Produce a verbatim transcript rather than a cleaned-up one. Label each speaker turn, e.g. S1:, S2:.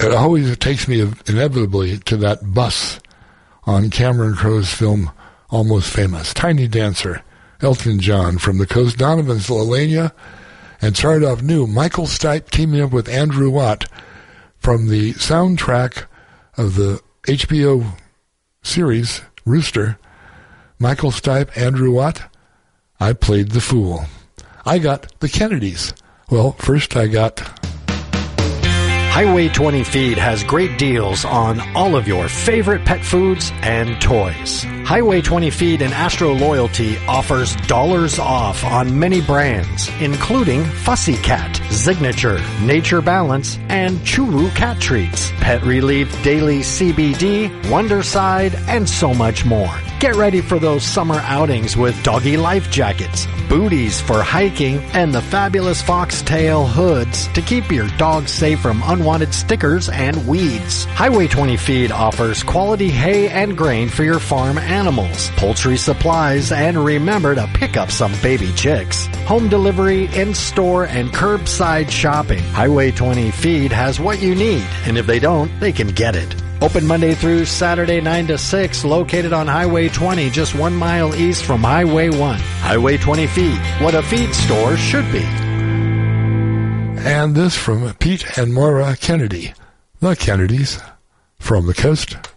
S1: it always takes me inevitably to that bus on Cameron Crowe's film Almost Famous. Tiny Dancer, Elton John from the Coast, Donovan's Lelania, and started off new, Michael Stipe teaming up with Andrew Watt from the soundtrack of the H B O series Rooster. Michael Stipe, Andrew Watt, I Played the Fool. I got the Kennedys. Well, first I got...
S2: Highway twenty Feed has great deals on all of your favorite pet foods and toys. Highway twenty Feed and Astro Loyalty offers dollars off on many brands, including Fussy Cat, Signature, Nature Balance, and Churu Cat Treats, Pet Relief Daily C B D, Wonderside, and so much more. Get ready for those summer outings with doggy life jackets, booties for hiking, and the fabulous foxtail hoods to keep your dog safe from unwanted stickers and weeds. Highway twenty Feed offers quality hay and grain for your farm animals, poultry supplies, and remember to pick up some baby chicks. Home delivery, in-store, and curbside shopping. Highway twenty Feed has what you need, and if they don't, they can get it. Open Monday through Saturday, nine to six, located on Highway twenty, just one mile east from Highway one. Highway twenty Feed, what a feed store should be.
S1: And this from Pete and Maura Kennedy, the Kennedys from the Coast.